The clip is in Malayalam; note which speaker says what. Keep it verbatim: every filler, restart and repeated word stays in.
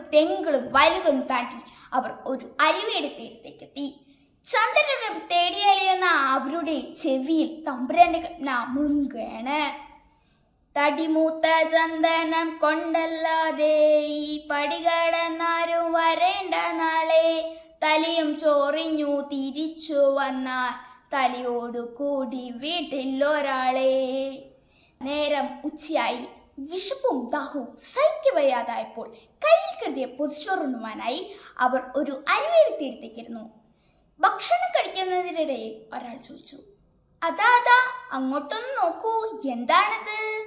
Speaker 1: തെങ്ങുകളും വയലുകളും താണ്ടി അവർ ഒരു അരുവിയുടെ തീരത്തേക്കെത്തി. ചന്ദ്രനും തേടിയലയുന്ന അവരുടെ ചെവിയിൽ തമ്പുരാന്റെ കൽപ്പന മുഴുകുകയാണ്. തടിമൂത്ത ചന്ദനം കൊണ്ടല്ലാതെ ഈ പടികടന്നാരും വരേണ്ട നാളെ, തലയും ചോറിഞ്ഞു തിരിച്ചു വന്നാൽ തലയോടു കൂടി വീട്ടിലൊരാളെ. നേരം ഉച്ചയായി. വിശപ്പും ദാഹവും സഹിക്കവയ്യാതായപ്പോൾ കയ്യിൽ കരുതിയ പൊതിച്ചോറുണ്ണുവാനായി അവർ ഒരു അരുവിയുടെ തീരത്തേക്കിരുന്നു. ഭക്ഷണം കഴിക്കുന്നതിനിടയിൽ ഒരാൾ ചോദിച്ചു, അതാ അതാ അങ്ങോട്ടൊന്ന് നോക്കൂ, എന്താണത്?